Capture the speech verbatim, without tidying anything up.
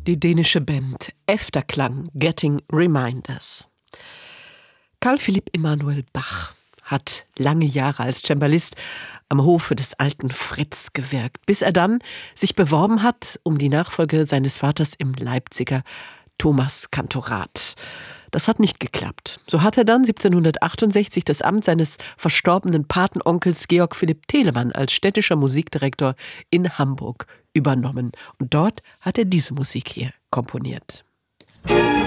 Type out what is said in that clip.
Die dänische Band Efterklang, Getting Reminders. Carl Philipp Emanuel Bach hat lange Jahre als Cembalist am Hofe des alten Fritz gewirkt, bis er dann sich beworben hat um die Nachfolge seines Vaters im Leipziger Thomaskantorat. Das hat nicht geklappt. So hat er dann siebzehnhundertachtundsechzig das Amt seines verstorbenen Patenonkels Georg Philipp Telemann als städtischer Musikdirektor in Hamburg übernommen. Und dort hat er diese Musik hier komponiert.